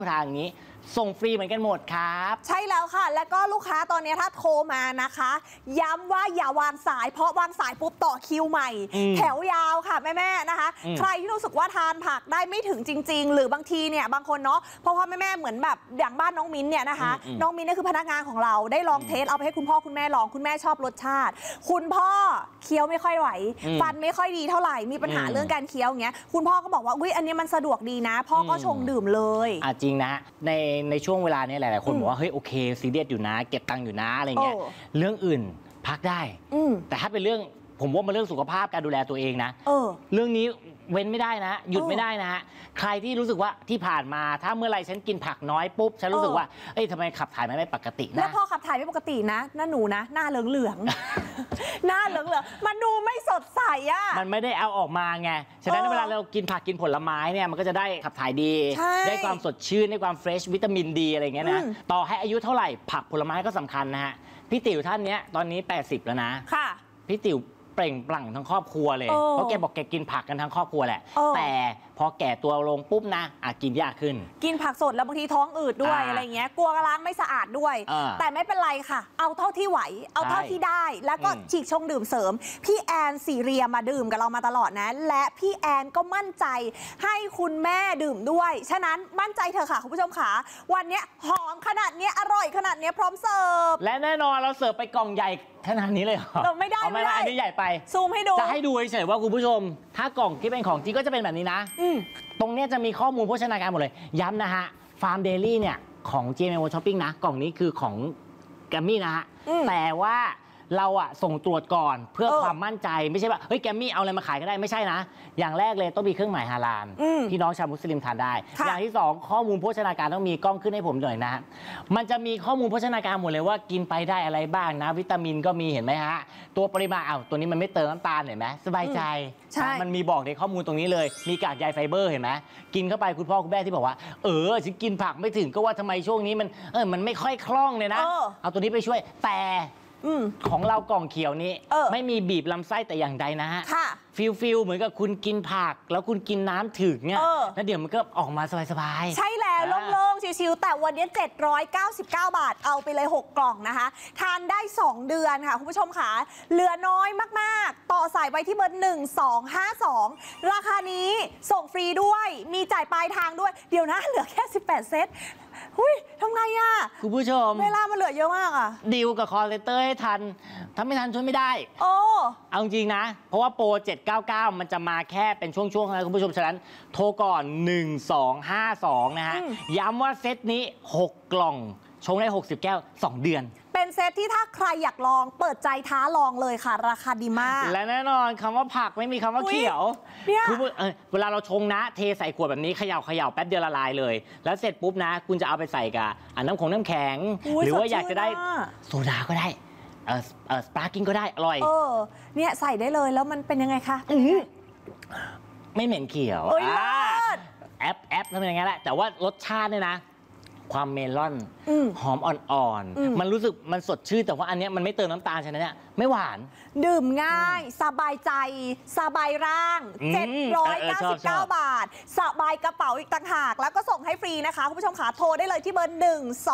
ทางนี้ส่งฟรีเหมือนกันหมดครับใช่แล้วค่ะแล้วก็ลูกค้าตอนนี้ถ้าโทรมานะคะย้ำว่าอย่าวางสายเพราะวางสายปุ๊บต่อคิวใหม่แถวยาวค่ะแม่นะคะใครที่รู้สึกว่าทานผักได้ไม่ถึงจริงๆหรือบางทีเนี่ยบางคนเนาะเพราะว่าแม่เหมือนแบบอย่างบ้านน้องมิ้นเนี่ยนะคะน้องมิ้นนี่คือพนักงานของเราได้ลองเทสเอาไปให้คุณพ่อคุณแม่ลองคุณแม่ชอบรสชาติคุณพ่อเคี้ยวไม่ค่อยไหวฟันไม่ค่อยดีเท่าไหร่มีปัญหาเรื่องการเคี้ยวอย่างเงี้ยคุณพ่อก็บอกว่าอุ้ยอันนี้มันสะดวกดีนะพ่อก็ชงดื่มเลยจริงนะในช่วงเวลานี้หลายๆคนบอกว่าเฮ้ยโอเคซีเรียสอยู่นะเก็บตังค์อยู่นะอะไรเงี้ยเรื่องอื่นพักได้แต่ถ้าเป็นเรื่องผมว่ามันเรื่องสุขภาพการดูแลตัวเองนะเรื่องนี้เว้นไม่ได้นะหยุดไม่ได้นะฮะใครที่รู้สึกว่าที่ผ่านมาถ้าเมื่อไรฉันกินผักน้อยปุ๊บฉันรู้สึกว่าเอ้ยทำไมขับถ่ายไม่ปกตินะแล้วพอขับถ่ายไม่ปกตินะหน้าหนูนะหน้าเหลืองหน้าเหลืองมันดูไม่สดใสอ่ะมันไม่ได้เอาออกมาไงฉะนั้นเวลาเรากินผักกินผลไม้เนี่ยมันก็จะได้ขับถ่ายดีได้ความสดชื่นได้ความเฟรชวิตามินดีอะไรเงี้ยนะต่อให้อายุเท่าไหร่ผักผลไม้ก็สำคัญนะฮะพี่ติ๋วท่านนี้ตอนนี้80แล้วนะค่ะพี่ติ๋วเปล่งปลั่งทั้งครอบครัวเลยเพราะแกบอกแกกินผักกันทั้งครอบครัวแหละแต่พอแก่ตัวลงปุ๊บนะกินยากขึ้นกินผักสดแล้วบางทีท้องอืดด้วยอะไรเงี้ยกลัวล้างไม่สะอาดด้วยแต่ไม่เป็นไรค่ะเอาเท่าที่ไหวเอาเท่าที่ได้แล้วก็ฉีกชงดื่มเสริมพี่แอนสีเรียมาดื่มกับเรามาตลอดนะและพี่แอนก็มั่นใจให้คุณแม่ดื่มด้วยฉะนั้นมั่นใจเถอะค่ะคุณผู้ชมค่ะวันนี้หอมขนาดนี้อร่อยขนาดนี้พร้อมเสิร์ฟและแน่นอนเราเสิร์ฟไปกล่องใหญ่ขนาดนี้เลยเหรอไม่ได้อันนี้ใหญ่ไปซูมให้ดูจะให้ดูเฉยๆว่าคุณผู้ชมถ้ากล่องที่เป็นของจริงก็จะเป็นแบบนี้นะตรงนี้จะมีข้อมูลโภชนาการหมดเลยย้ำนะฮะฟาร์มเดลี่เนี่ยของ GMM Shopping นะกล่องนี้คือของแกมมี่นะฮะแต่ว่าเราส่งตรวจก่อนเพื่อความมั่นใจไม่ใช่ว่าเฮ้ยแกมมี่เอาอะไรมาขายก็ได้ไม่ใช่นะอย่างแรกเลยต้องมีเครื่องหมายฮาลาลพี่น้องชาวมุสลิมทานได้อย่างที่2ข้อมูลโภชนาการต้องมีกล้องขึ้นให้ผมหน่อยนะมันจะมีข้อมูลโภชนาการหมดเลยว่ากินไปได้อะไรบ้างนะวิตามินก็มีเห็นไหมฮะตัวปริมาณตัวนี้มันไม่เติมน้ำตาลเห็นไหมสบายใจมันมีบอกในข้อมูลตรงนี้เลยมีกากใยไฟเบอร์เห็นไหมกินเข้าไปคุณพ่อคุณแม่ที่บอกว่าฉันกินผักไม่ถึงก็ว่าทำไมช่วงนี้มันไม่ค่อยคล่องเลยนะเอาตัวนี้ไปช่วยแต่ของเรากล่องเขียวนี้ไม่มีบีบลำไส้แต่อย่างใดนะฮะฟิลเหมือนกับคุณกินผักแล้วคุณกินน้ำถึงเนี่ยแล้วเดี๋ยวมันก็ออกมาสบายๆใช่แล้วโล่งๆชิวๆแต่วันนี้799 บาทเอาไปเลย6 กล่องนะคะทานได้2 เดือนค่ะคุณผู้ชมค่ะเหลือน้อยมากๆต่อสายไว้ที่เบอร์1252ราคานี้ส่งฟรีด้วยมีจ่ายปลายทางด้วยเดี๋ยวนะเหลือแค่18 เซตทำไงคุณผู้ชมเวลามันเหลือเยอะมากดีลกับคอลเลเตอร์ให้ทันถ้าไม่ทันช่วยไม่ได้เอาจริงนะเพราะว่าโปร799มันจะมาแค่เป็นช่วงๆนะคุณผู้ชมฉะนั้นโทรก่อน1252นะฮะย้ำว่าเซตนี้6 กล่องชงได้60 แก้ว2 เดือนเป็นเซตที่ถ้าใครอยากลองเปิดใจท้าลองเลยค่ะราคาดีมากและแน่นอนคำว่าผักไม่มีคำว่าเขียวคือเวลาเราชงนะเทใส่ขวดแบบนี้เขย่าแป๊บเดียวละลายเลยแล้วเสร็จปุ๊บนะคุณจะเอาไปใส่กับน้ำแข็งหรือว่าอยากจะได้โซดาก็ได้สปาร์กิ้งก็ได้อร่อยเนี่ยใส่ได้เลยแล้วมันเป็นยังไงคะไม่เหม็นเขียวแอปทำยังไงแหละแต่ว่ารสชาติเนี่ยนะความเมลอนหอมอ่อนๆมันรู้สึกมันสดชื่นแต่ว่าอันนี้มันไม่เติมน้ำตาลฉะนั้นเนี่ยไม่หวานดื่มง่ายสบายใจสบายร่าง799 บาทสบายกระเป๋าอีกต่างหากแล้วก็ส่งให้ฟรีนะคะคุณผู้ชมขาโทรได้เลยที่เบอร์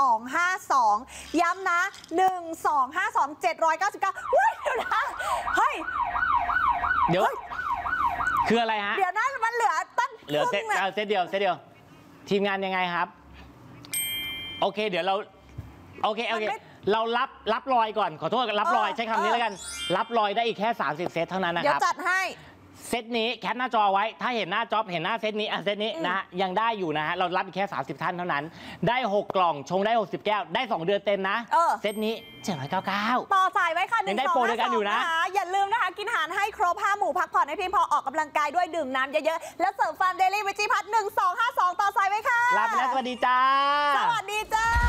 1252ย้ำนะ1252 799เดี๋ยวนะเฮ้ยเดี๋ยวคืออะไรฮะเดี๋ยวนะมันเหลือตั้งเหลือเซตเดียวทีมงานยังไงครับโอเคเดี๋ยวเราโอเคเรารับรอยก่อนขอโทษรับรอยใช้คำนี้แล้วกันรับรอยได้อีกแค่30 เซตเท่านั้นนะครับเดี๋ยวจัดให้เซตนี้แคปหน้าจอไว้ถ้าเห็นหน้าจ็อบเห็นหน้าเซตนี้เซตนี้นะยังได้อยู่นะฮะเรารับอีกแค่30 ท่านเท่านั้นได้6 กล่องชงได้60 แก้วได้2 เดือนเต็มนะเซตนี้799 ต่อสายไว้ค่ะยังได้โปรด้วยกันอยู่นะอย่าลืมนะคะกินอาหารให้ครบ5 หมู่พักผ่อนให้เพียงพอออกกำลังกายด้วยดื่มน้ำเยอะๆแล้วเสริมฟาร์มเดลี่วิจิพัฒน์1252ต่อสายไว้ค่ะรับไปแล้วสวัสดีจ้าสวัสดีจ้า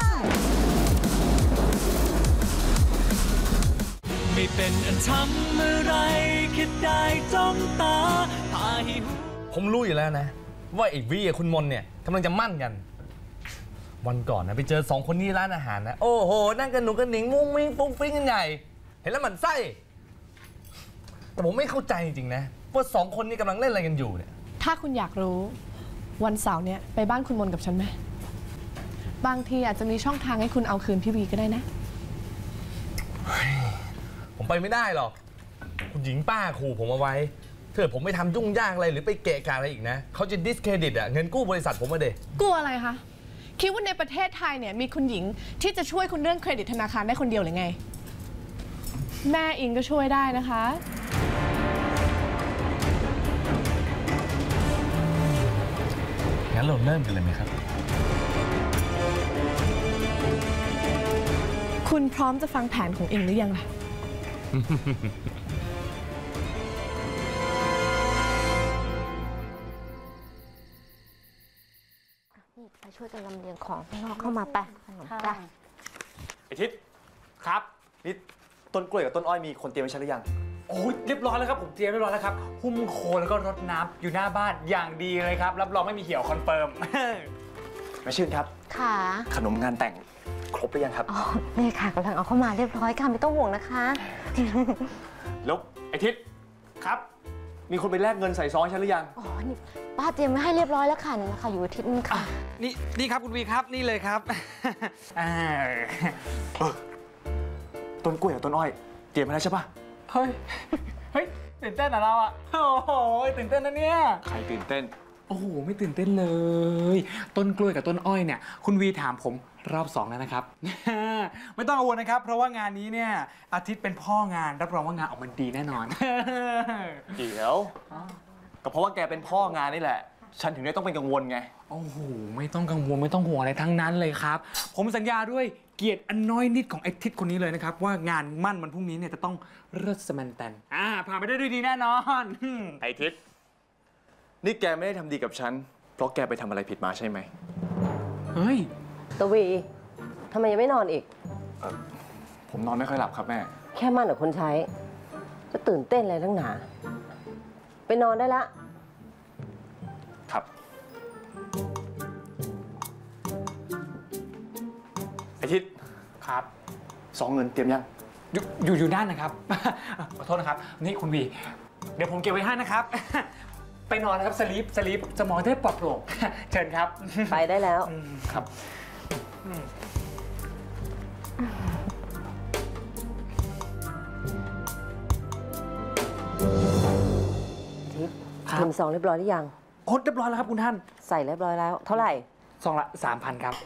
ไม่เป็นอันทำเมื่อไรคิดได้จ้องตาพาหิวผมรู้อยู่แล้วนะว่าไอ้วี่กับคุณมนเนี่ยกำลังจะมั่นกันวันก่อนนะไปเจอ2 คนนี้ร้านอาหารนะโอ้โหนั่งกันหนุกกันหนิงมุ้งมิ้งฟุ้งฟิ้งกันใหญ่เห็นแล้วมันไส้แต่ผมไม่เข้าใจจริงๆนะว่า2 คนนี้กำลังเล่นอะไรกันอยู่เนี่ยถ้าคุณอยากรู้วันเสาร์เนี่ยไปบ้านคุณมนกับฉันไหมบางทีอาจจะมีช่องทางให้คุณเอาคืนพี่วีก็ได้นะผมไปไม่ได้หรอกคุณหญิงป้าขู่ผมเอาไว้ถ้าเกิดผมไม่ทำยุ่งยากอะไรหรือไปเกะกะอะไรอีกนะเขาจะดิสเครดิตเงินกู้บริษัทผมมาเดะกลัวอะไรคะคิดว่าในประเทศไทยเนี่ยมีคุณหญิงที่จะช่วยคุณเรื่องเครดิตธนาคารได้คนเดียวหรือไง แม่อิงก็ช่วยได้นะคะงั้นเราเริ่มกันเลยไหมครับคุณพร้อมจะฟังแผนของอิงหรือยังล่ะนี่ไปช่วยกันลำเลียงของข้างนอกเข้ามาไปขนมไปไอทิศครับนี่ต้นกล้วยกับต้นอ้อยมีคนเตรียมไว้ใช่หรือยังโอ้ยเรียบร้อยแล้วครับผมเตรียมเรียบร้อยแล้วครับหุ้มโคนแล้วก็รดน้ำอยู่หน้าบ้านอย่างดีเลยครับรับรองไม่มีเหี่ยวคอนเฟิร์มแม่ชื่นครับค่ะขนมงานแต่งครบหรือยังครับอ๋อนี่ค่ะกำลังเอาเข้ามาเรียบร้อยค่ะไม่ต้องห่วงนะคะแล้วไอทิศครับมีคนไปแลกเงินใส่ซองใช่หรือยังอ๋อนี่ป้าเตรียมไว้ให้เรียบร้อยแล้วค่ะนี่นะคะอยู่อาทิตย์นึงค่ะนี่ครับคุณวีครับนี่เลยครับต้นกล้วยกับต้นอ้อยเตรียมมาแล้วใช่ปะเฮ้ยตื่นเต้นอะเราอะโอ้โหตื่นเต้นนะเนี่ยใครตื่นเต้นโอ้โหไม่ตื่นเต้นเลย ต้นกล้วยกับต้นอ้อยเนี่ยคุณวีถามผมรอบ2แล้วนะครับ ไม่ต้องกังวลนะครับ เพราะว่างานนี้เนี่ยอาทิตย์เป็นพ่องานรับรองว่างานออกมาดีแน่นอนเดี๋ยวก็เพราะว่าแกเป็นพ่องานนี่แหละ ฉันถึงได้ต้องเป็นกังวลไงโอ้โหไม่ต้องกังวลไม่ต้องห่วงอะไรทั้งนั้นเลยครับ ผมสัญญาด้วยเกียรติอันน้อยนิดของไอ้ทิศคนนี้เลยนะครับ ว่างานมั่นวันพรุ่งนี้เนี่ยจะต้องเลิศสแมนแตนผ่านไปได้ด้วยดีแน่นอนไอทิศนี่แกไม่ได้ทำดีกับฉัน เพราะแกไปทำอะไรผิดมาใช่ไหมเฮ้ยตวีทำไมยังไม่นอนอีกผมนอนไม่ค่อยหลับครับแม่แค่มั่นกับคนใช้ จะตื่นเต้นอะไรทั้งหนา ไปนอนได้ละครับ ไอทิศครับซองเงินเตรียมยังอยู่ด้านนะครับ ขอโทษนะครับ นี่คุณวีเดี๋ยวผมเก็บไว้ให้นะครับ ไปนอนนะครับสลีปสมองได้ปลอดโปร่ง เชิญครับไปได้แล้วครับทิพย์ครับพิมพ์ซองเรียบร้อยหรือยังโอ้เรียบร้อยแล้วครับคุณท่านใส่เรียบร้อยแล้ว เท่าไหร่ซองละ 3,000 ครับ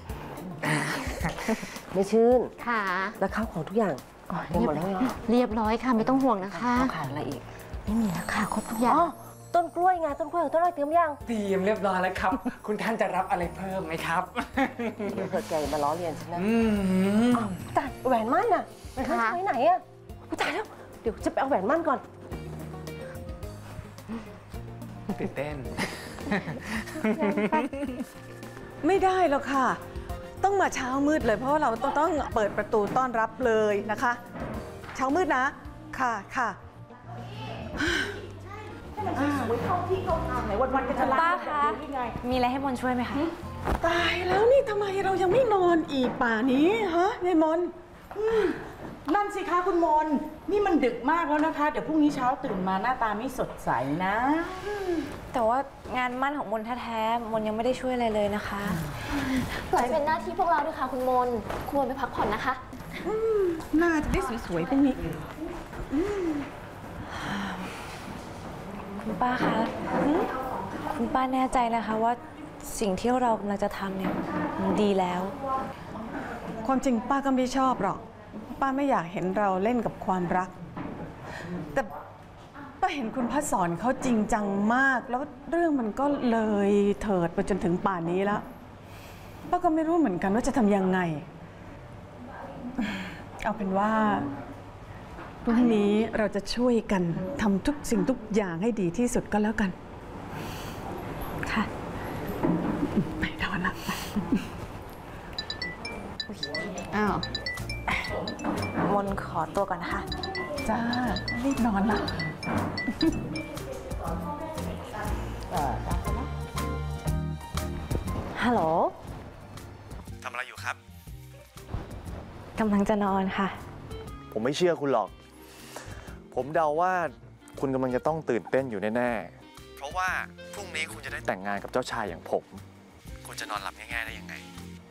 ไม่ชื่นค่ะแล้วข้าวของทุกอย่างอ๋อเตรียมหมดแล้วเหรอเรียบร้อยค่ะไม่ต้องห่วงนะคะข้าวขาดอะไรอีกไม่มีแล้วค่ะครบทุกอย่างอ๋อ ต้นกล้วยไง ต้นกล้วยกับต้นอ้อยเตรียมยังเตรียมเรียบร้อยแล้วครับ คุณท่านจะรับอะไรเพิ่มไหมครับเดี๋ยวเกิดแกมาล้อเลียนฉันนะอืมแต่แหวนมั่นน่ะแหวนมั่นค่ะไว้ไหนอะอุ๊ยตายแล้ว เดี๋ยวจะไปเอาแหวนมั่นก่อนตื่นเต้นไม่ได้หรอกค่ะ ต้องมาเช้ามืดเลยเพราะว่าเราต้องเปิดประตูต้อนรับเลยนะคะ เช้ามืดนะ ค่ะค่ะป้าคะมีอะไรให้มนช่วยไหมคะตายแล้วนี่ทำไมเรายังไม่นอนอีกป่านี้ฮะยายมนนั่นสิคะคุณมน นี่มันดึกมากแล้วนะคะ เดี๋ยวพรุ่งนี้เช้าตื่นมาหน้าตาไม่สดใสนะแต่ว่างานมั่นของมนแท้ๆมนยังไม่ได้ช่วยอะไรเลยนะคะปล่อยเป็นหน้าที่พวกเราด้วยค่ะคุณมนคุณมนไปพักผ่อนนะคะหน้าจะได้สวยๆพรุ่งนี้คุณป้าคะคุณป้าแน่ใจนะคะว่าสิ่งที่เรากำลังจะทำเนี่ยมันดีแล้วความจริงป้าก็ไม่ชอบหรอก ป้าไม่อยากเห็นเราเล่นกับความรัก แต่ป้าเห็นคุณพระสอนเขาจริงจังมาก แล้วเรื่องมันก็เลยเถิดไปจนถึงป่านนี้แล้ว ป้าก็ไม่รู้เหมือนกันว่าจะทำยังไง เอาเป็นว่าพรุ่งนี้เราจะช่วยกันทำทุกสิ่งทุกอย่างให้ดีที่สุดก็แล้วกันค่ะไปนอนละอ้าว มนขอตัวก่อนนะคะจ้า รีบนอนละฮัลโหลทำอะไรอยู่ครับกำลังจะนอนค่ะผมไม่เชื่อคุณหรอก ผมเดาว่าคุณกำลังจะต้องตื่นเต้นอยู่แน่ๆ เพราะว่าพรุ่งนี้คุณจะได้แต่งงานกับเจ้าชายอย่างผม คุณจะนอนหลับง่ายๆได้ยังไง